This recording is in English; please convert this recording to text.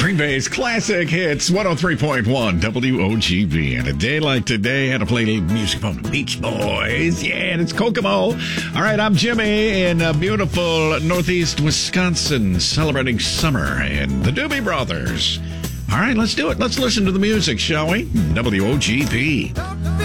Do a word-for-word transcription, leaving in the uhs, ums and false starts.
Green Bay's classic hits, one oh three point one W O G B. And a day like today, had to play music from the Beach Boys. Yeah, and it's Kokomo. All right, I'm Jimmy in uh, beautiful northeast Wisconsin, celebrating summer and the Doobie Brothers. All right, let's do it. Let's listen to the music, shall we? W O G B.